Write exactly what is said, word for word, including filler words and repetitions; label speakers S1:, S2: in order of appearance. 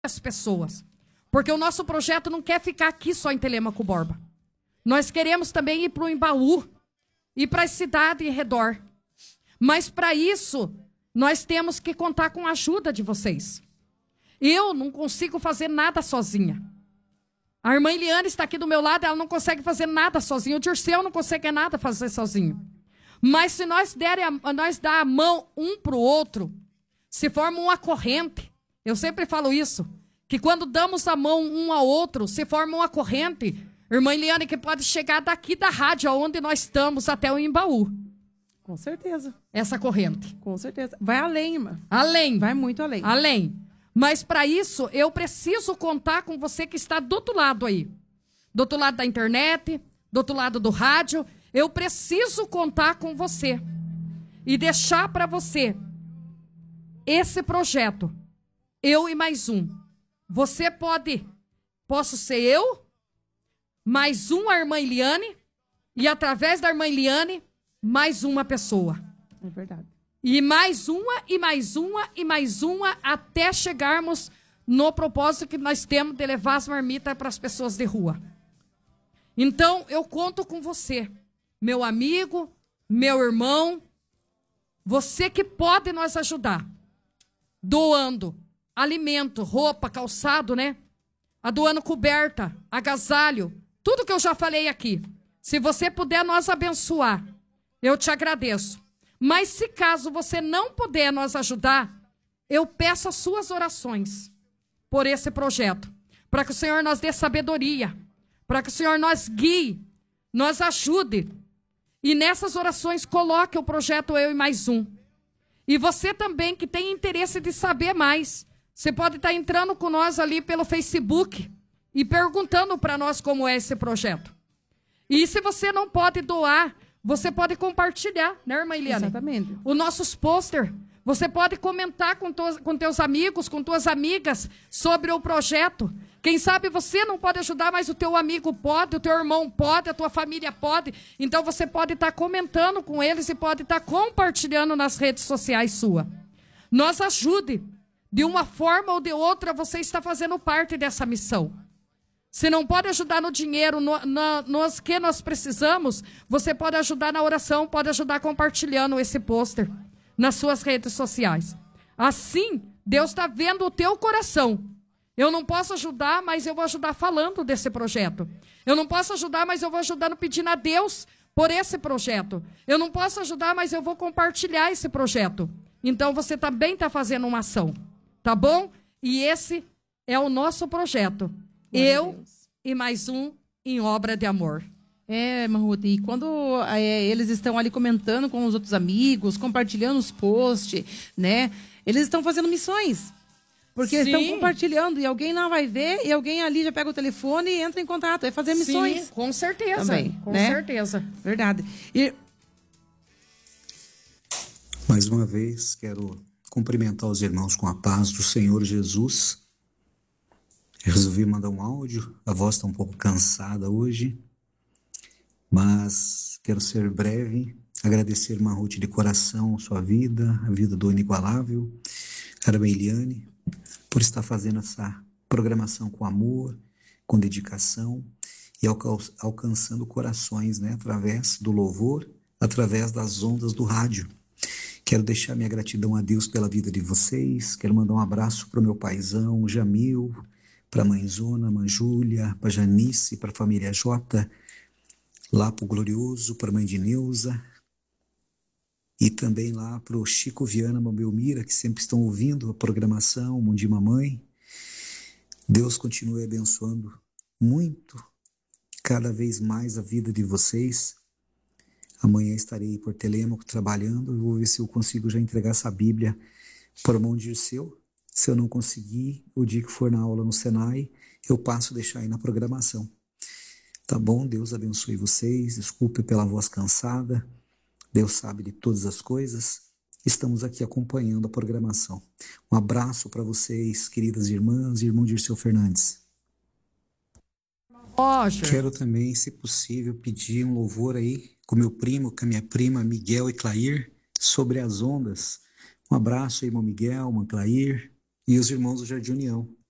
S1: as pessoas. Porque o nosso projeto não quer ficar aqui só em Telêmaco Borba. Nós queremos também ir para o Embaú e para a cidade em redor. Mas para isso, nós temos que contar com a ajuda de vocês. Eu não consigo fazer nada sozinha. A irmã Eliane está aqui do meu lado, ela não consegue fazer nada sozinha. O Dirceu não consegue nada fazer sozinho. Mas se nós derem a, nós dar a mão um para o outro, se forma uma corrente. Eu sempre falo isso, que quando damos a mão um ao outro, se forma uma corrente, irmã Eliane, que pode chegar daqui da rádio, onde nós estamos, até o Embaú.
S2: Com certeza.
S1: Essa corrente.
S2: Com certeza. Vai além, irmã.
S1: Além.
S2: Vai muito além.
S1: Além. Mas para isso, eu preciso contar com você que está do outro lado aí. Do outro lado da internet, do outro lado do rádio. Eu preciso contar com você. E deixar para você esse projeto. Eu e mais um. Você pode... Posso ser eu, mais um a irmã Eliane, e através da irmã Eliane, mais uma pessoa.
S2: É verdade.
S1: E mais uma, e mais uma, e mais uma, até chegarmos no propósito que nós temos de levar as marmitas para as pessoas de rua. Então, eu conto com você, meu amigo, meu irmão, você que pode nos ajudar, doando alimento, roupa, calçado, né? A doando coberta, agasalho, tudo que eu já falei aqui. Se você puder nos abençoar, eu te agradeço. Mas se caso você não puder nos ajudar, eu peço as suas orações por esse projeto, para que o Senhor nos dê sabedoria, para que o Senhor nos guie, nos ajude. E nessas orações coloque o projeto Eu e Mais Um. E você também que tem interesse de saber mais, você pode estar entrando com nós ali pelo Facebook e perguntando para nós como é esse projeto. E se você não pode doar, você pode compartilhar, né, irmã Eliane?
S2: Exatamente.
S1: Os nossos pôster. Você pode comentar com, to com teus amigos, com tuas amigas, sobre o projeto. Quem sabe você não pode ajudar, mas o teu amigo pode, o teu irmão pode, a tua família pode. Então você pode estar comentando com eles e pode estar compartilhando nas redes sociais sua. Nos ajude. De uma forma ou de outra, você está fazendo parte dessa missão. Se não pode ajudar no dinheiro, no, no, nos que nós precisamos, você pode ajudar na oração, pode ajudar compartilhando esse pôster nas suas redes sociais. Assim, Deus está vendo o teu coração. Eu não posso ajudar, mas eu vou ajudar falando desse projeto. Eu não posso ajudar, mas eu vou ajudando pedindo a Deus por esse projeto. Eu não posso ajudar, mas eu vou compartilhar esse projeto. Então, você também está fazendo uma ação, tá bom? E esse é o nosso projeto. Eu e mais um em obra de amor.
S2: É, irmã Ruth, e quando é, eles estão ali comentando com os outros amigos, compartilhando os posts, né? Eles estão fazendo missões. Porque
S1: Sim.
S2: estão compartilhando e alguém não vai ver e alguém ali já pega o telefone e entra em contato. É fazer missões.
S1: Sim, com certeza.
S2: Também,
S1: com
S2: né?
S1: certeza.
S2: Verdade. E...
S3: Mais uma vez, quero cumprimentar os irmãos com a paz do Senhor Jesus. Eu resolvi mandar um áudio, a voz está um pouco cansada hoje, mas quero ser breve, agradecer, irmã Ruth, de coração, sua vida, a vida do inigualável, a irmã Eliane, por estar fazendo essa programação com amor, com dedicação e alca- alcançando corações, né, através do louvor, através das ondas do rádio. Quero deixar minha gratidão a Deus pela vida de vocês, quero mandar um abraço para o meu paizão, Jamil, para a mãezona, a mãe Júlia, para a Janice, para a família Jota, lá para o Glorioso, para a mãe de Neuza, e também lá para o Chico Viana, a Belmira, que sempre estão ouvindo a programação, Mundi Mamãe. Deus continue abençoando muito, cada vez mais a vida de vocês. Amanhã estarei por Telêmaco trabalhando, eu vou ver se eu consigo já entregar essa Bíblia para o mão de Dirceu. Se eu não conseguir, o dia que for na aula no Senai, eu passo a deixar aí na programação. Tá bom? Deus abençoe vocês. Desculpe pela voz cansada. Deus sabe de todas as coisas. Estamos aqui acompanhando a programação. Um abraço para vocês, queridas irmãs e irmão Dirceu Fernandes.
S1: Roger.
S3: Quero também, se possível, pedir um louvor aí com meu primo, com a minha prima Miguel e Clair, sobre as ondas. Um abraço aí, irmão Miguel, irmão Clair, e os irmãos do Jardim União.